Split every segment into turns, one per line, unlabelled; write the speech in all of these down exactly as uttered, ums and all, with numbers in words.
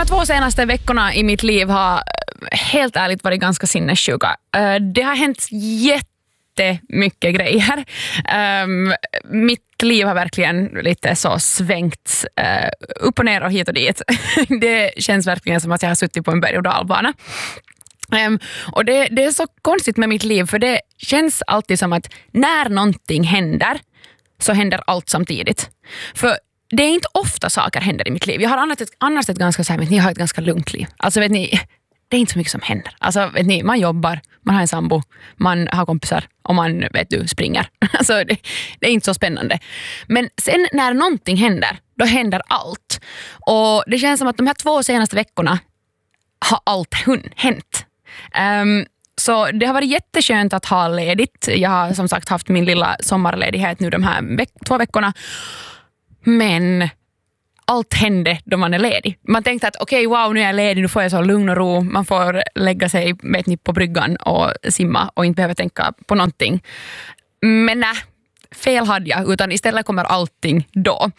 två senaste veckorna i mitt liv har helt ärligt varit ganska sinnessjuka. Det har hänt jättemycket grejer. Mitt liv har verkligen lite så svängt upp och ner och hit och dit. Det känns verkligen som att jag har suttit på en berg- och dalbana. Um, och det, det är så konstigt med mitt liv, för det känns alltid som att när någonting händer så händer allt samtidigt. För det är inte ofta saker händer i mitt liv. Jag har annars ett, annars ett ganska så här, men ni har ett ganska lugnt liv. Alltså vet ni, det är inte så mycket som händer. Alltså vet ni, man jobbar, man har en sambo, man har kompisar och man vet du springer. Alltså det, det är inte så spännande. Men sen när någonting händer, då händer allt. Och det känns som att de här två senaste veckorna har allt hänt. Um, så det har varit jätteskönt att ha ledigt. Jag har som sagt haft min lilla sommarledighet nu de här veck- två veckorna. Men allt hände då man är ledig. Man tänkte att okej, okay, wow, nu är jag ledig, nu får jag så lugn och ro. Man får lägga sig vet ni, på bryggan och simma och inte behöva tänka på någonting. Men nej, fel hade jag, utan istället kommer allting då.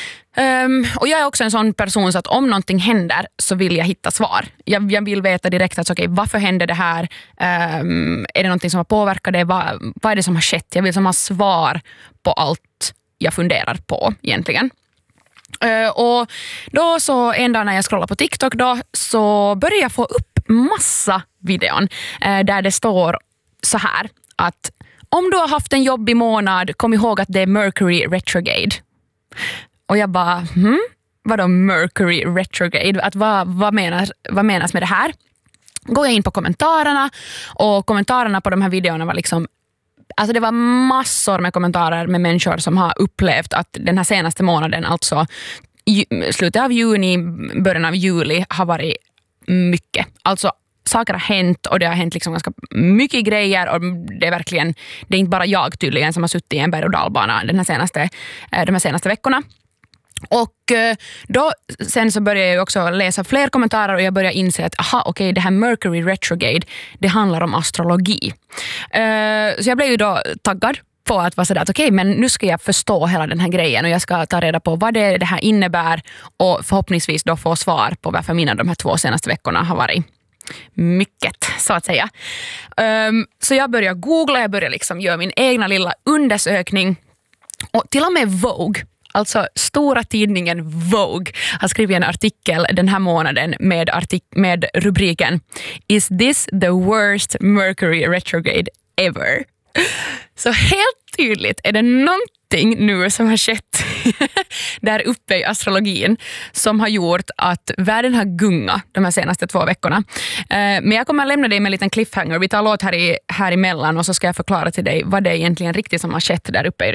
Um, och jag är också en sån person så att om någonting händer så vill jag hitta svar. Jag, jag vill veta direkt att okej, okay, varför händer det här? Um, är det någonting som har påverkat det? Vad, vad är det som har skett? Jag vill som ha svar på allt jag funderar på egentligen. Uh, och då så en dag när jag scrollar på TikTok då så börjar jag få upp massa videon uh, där det står så här att om du har haft en jobbig månad, kom ihåg att det är Mercury retrograde. Och jag bara, hmm? Vadå Mercury retrograde? Att vad, vad, menas, vad menas med det här? Går jag in på kommentarerna och kommentarerna på de här videorna var liksom, alltså det var massor med kommentarer med människor som har upplevt att den här senaste månaden, alltså slutet av juni, början av juli har varit mycket. Alltså saker har hänt och det har hänt liksom ganska mycket grejer och det är verkligen, det är inte bara jag tydligen som har suttit i en berg- och dalbana den här senaste, de här senaste veckorna. Och då sen så började jag också läsa fler kommentarer och jag började inse att aha, okej, okay, det här Mercury retrograde, det handlar om astrologi. Uh, så jag blev ju då taggad på att vara sådär att okej, okay, men nu ska jag förstå hela den här grejen och jag ska ta reda på vad det, det här innebär och förhoppningsvis då få svar på varför mina de här två senaste veckorna har varit mycket, så att säga. Um, så jag började googla, jag började liksom göra min egna lilla undersökning och till och med Vogue, alltså stora tidningen Vogue, har skrivit en artikel den här månaden med, artik- med rubriken Is this the worst Mercury retrograde ever? Så helt tydligt är det någonting nu som har skett där uppe i astrologin som har gjort att världen har gungat de här senaste två veckorna. Men jag kommer att lämna dig med en liten cliffhanger. Vi tar låt här, i, här emellan och så ska jag förklara till dig vad det är egentligen riktigt som har skett där uppe i